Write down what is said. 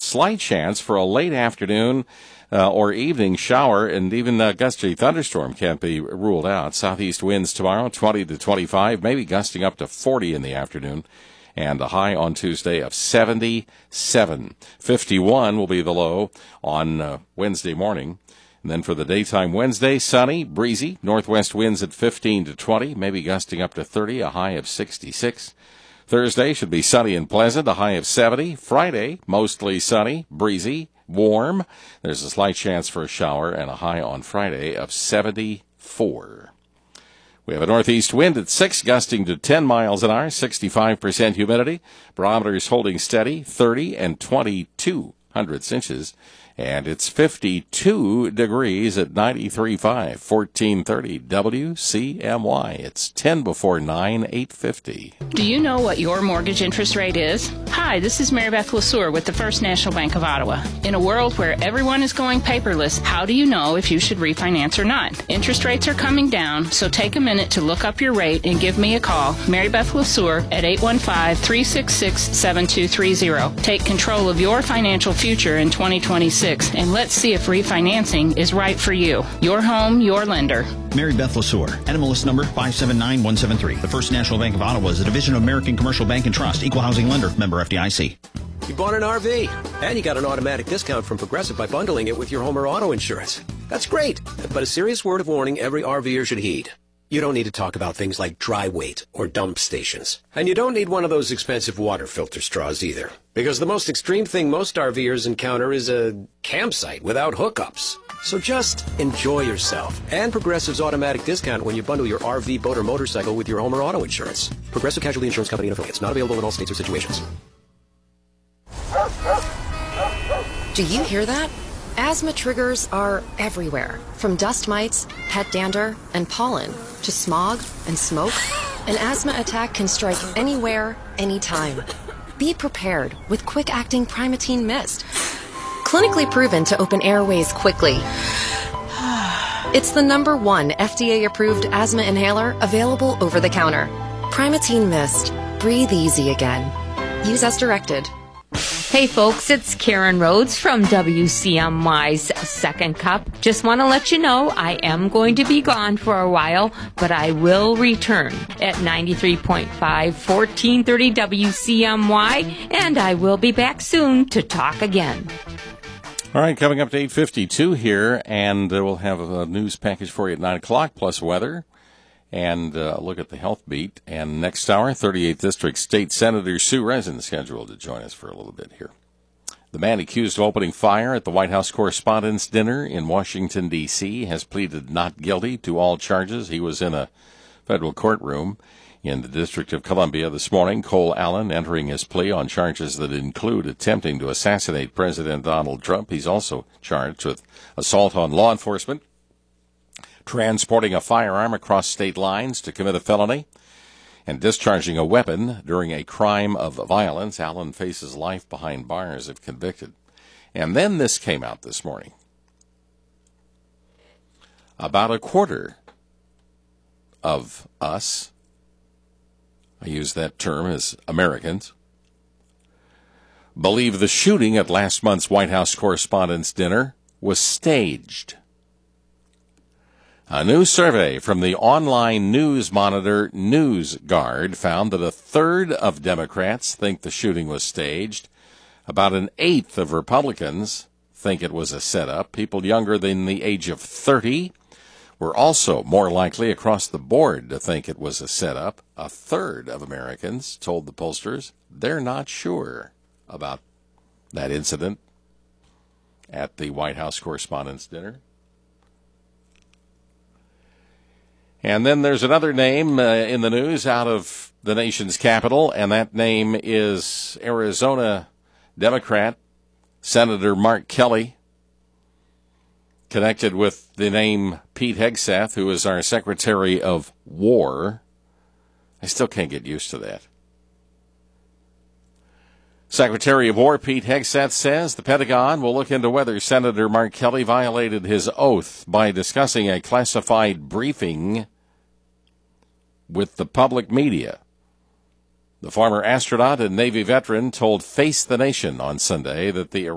slight chance for a late afternoon or evening shower, and even a gusty thunderstorm can't be ruled out. Southeast winds tomorrow, 20 to 25, maybe gusting up to 40 in the afternoon. And a high on Tuesday of 77. 51 will be the low on Wednesday morning. And then for the daytime Wednesday, sunny, breezy, northwest winds at 15 to 20, maybe gusting up to 30, a high of 66. Thursday should be sunny and pleasant, a high of 70. Friday, mostly sunny, breezy, warm. There's a slight chance for a shower and a high on Friday of 74. We have a northeast wind at 6, gusting to 10 miles an hour, 65% humidity. Barometers holding steady, 30 and 22 hundredths inches. And it's 52 degrees at 93.5, 1430 WCMY. It's 10 before 9, 8:50. Do you know what your mortgage interest rate is? Hi, this is Mary Beth LeSueur with the First National Bank of Ottawa. In a world where everyone is going paperless, how do you know if you should refinance or not? Interest rates are coming down, so take a minute to look up your rate and give me a call, Mary Beth LeSueur, at 815-366-7230. Take control of your financial future in 2026. And let's see if refinancing is right for you. Your home, your lender. Mary Beth LeSueur, NMLS number 579173. The First National Bank of Ottawa is a division of American Commercial Bank and Trust, equal housing lender, member FDIC. You bought an RV, and you got an automatic discount from Progressive by bundling it with your home or auto insurance. That's great, but a serious word of warning every RVer should heed. You don't need to talk about things like dry weight or dump stations. And you don't need one of those expensive water filter straws either. Because the most extreme thing most RVers encounter is a campsite without hookups. So just enjoy yourself and Progressive's automatic discount when you bundle your RV, boat, or motorcycle with your home or auto insurance. Progressive Casualty Insurance Company and affiliates. Not available in all states or situations. Do you hear that? Asthma triggers are everywhere, from dust mites, pet dander, and pollen, to smog and smoke. An asthma attack can strike anywhere, anytime. Be prepared with quick-acting Primatene Mist. Clinically proven to open airways quickly. It's the #1 FDA-approved asthma inhaler available over the counter. Primatene Mist. Breathe easy again. Use as directed. Hey folks, it's Karen Rhodes from WCMY's Second Cup. Just want to let you know I am going to be gone for a while, but I will return at 93.5, 1430 WCMY, and I will be back soon to talk again. All right, coming up to 8:52 here, and we'll have a news package for you at 9 o'clock, plus weather. And look at the health beat. And next hour, 38th District State Senator Sue Rezin scheduled to join us for a little bit here. The man accused of opening fire at the White House Correspondents' Dinner in Washington, D.C. has pleaded not guilty to all charges. He was in a federal courtroom in the District of Columbia this morning. Cole Allen entering his plea on charges that include attempting to assassinate President Donald Trump. He's also charged with assault on law enforcement, transporting a firearm across state lines to commit a felony, and discharging a weapon during a crime of violence. Allen faces life behind bars if convicted. And then this came out this morning. About a quarter of us, I use that term as Americans, believe the shooting at last month's White House Correspondents' Dinner was staged. A new survey from the online news monitor NewsGuard found that a third of Democrats think the shooting was staged. About an eighth of Republicans think it was a setup. People younger than the age of 30 were also more likely across the board to think it was a setup. A third of Americans told the pollsters they're not sure about that incident at the White House Correspondents' Dinner. And then there's another name in the news out of the nation's capital, and that name is Arizona Democrat Senator Mark Kelly, connected with the name Pete Hegseth, who is our Secretary of War. I still can't get used to that. Secretary of War Pete Hegseth says the Pentagon will look into whether Senator Mark Kelly violated his oath by discussing a classified briefing with the public media. The former astronaut and Navy veteran told Face the Nation on Sunday that the